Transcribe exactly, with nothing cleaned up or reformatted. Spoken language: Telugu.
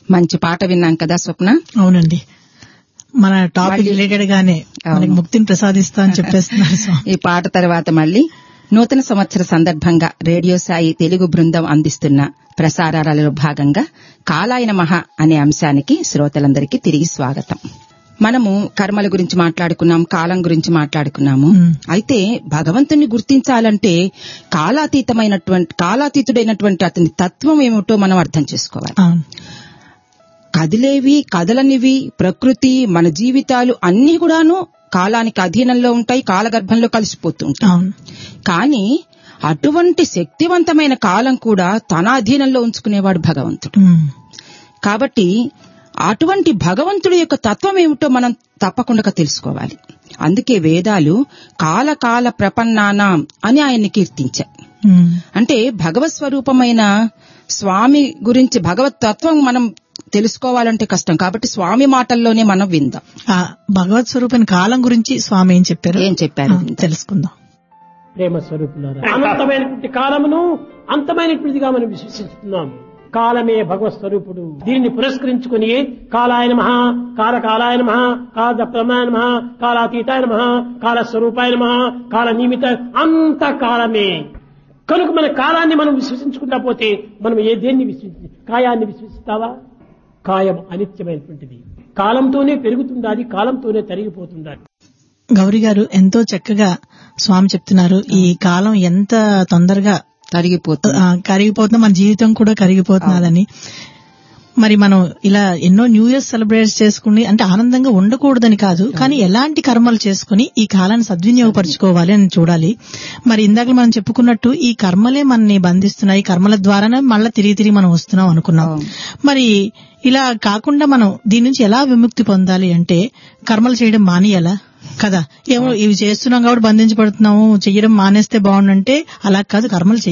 మంచి పాట విన్నాం కదా స్వప్న. అవునండి, మన టాపిక్ రిలేటెడ్ గానే మనకి ముక్తిని ప్రసాదిస్తా అని చెప్పేస్తున్నారు. ఈ పాట తర్వాత మళ్ళీ నూతన సంవత్సర సందర్భంగా రేడియో సాయి తెలుగు బృందం అందిస్తున్న ప్రసారాలలో భాగంగా కాలాయ నమః అనే అంశానికి శ్రోతలందరికీ తిరిగి స్వాగతం. మనము కర్మల గురించి మాట్లాడుకున్నాం, కాలం గురించి మాట్లాడుకున్నాము. అయితే భగవంతుని గుర్తించాలంటే కాలాతీతమైనటువంటి కాలాతీతుడైనటువంటి అతని తత్వం ఏమిటో మనం అర్థం చేసుకోవాలి. కదిలేవి కదలనివి ప్రకృతి మన జీవితాలు అన్ని కూడాను కాలానికి అధీనంలో ఉంటాయి, కాలగర్భంలో కలిసిపోతూ ఉంటాయి. కానీ అటువంటి శక్తివంతమైన కాలం కూడా తన అధీనంలో ఉంచుకునేవాడు భగవంతుడు. కాబట్టి అటువంటి భగవంతుడి యొక్క తత్వం ఏమిటో మనం తప్పకుండా తెలుసుకోవాలి. అందుకే వేదాలు కాలకాల ప్రపన్నానాం అని ఆయన్ని కీర్తించాయి. అంటే భగవత్ స్వరూపమైన స్వామి గురించి భగవత్ తత్వం మనం తెలుసుకోవాలంటే కష్టం, కాబట్టి స్వామి మాటల్లోనే మనం విందాం. భగవత్ స్వరూపమైన కాలం గురించి స్వామి ఏం చెప్పారు ఏం చెప్పారు తెలుసుకుందాం. ప్రేమ స్వరూపులారా, అనంతమైనటువంటి కాలమును అంతమైనటువంటిదిగా మనం విశ్వసిస్తున్నాం. కాలమే భగవత్ స్వరూపుడు. దీనిని పురస్కరించుకుని కాలాయ నమః, కాల కాలాయ నమః, కాల ప్రమాయ నమః, కాలాతీతాయ నమః, కాల స్వరూపాయ నమః, కాల నిమిత అంత కాలమే. కనుక మన కాలాన్ని మనం విశ్వసించుకుంటా పోతే మనం ఏ దేన్ని విశ్వసి కాయాన్ని విశ్వసిస్తావా? కాయం అనిత్యమైనటువంటిది, కాలంతోనే పెరుగుతుండాలి, కాలంతోనే తరిగిపోతుండాలి. గౌరీ గారు ఎంతో చక్కగా స్వామి చెప్తున్నారు. ఈ కాలం ఎంత తొందరగా కరిగిపోతుంది కరిగిపోతుంది మన జీవితం కూడా కరిగిపోతున్నదని. మరి మనం ఇలా ఎన్నో న్యూ ఇయర్ సెలబ్రేట్ చేసుకుని అంటే ఆనందంగా ఉండకూడదని కాదు, కానీ ఎలాంటి కర్మలు చేసుకుని ఈ కాలాన్ని సద్వినియోగపరచుకోవాలి అని చూడాలి. మరి ఇందాక మనం చెప్పుకున్నట్టు ఈ కర్మలే మనని బంధిస్తున్నాయి, కర్మల ద్వారానే మళ్ళా తిరిగి తిరిగి మనం వస్తున్నాం అనుకున్నాం. మరి ఇలా కాకుండా మనం దీని నుంచి ఎలా విముక్తి పొందాలి అంటే కర్మలు చేయడం మానేయాలా కదా? ఏమో ఇవి చేస్తున్నాం కాబట్టి బంధించబడుతున్నాము, చెయ్యడం మానేస్తే బాగుండంటే అలా కాదు, కర్మలు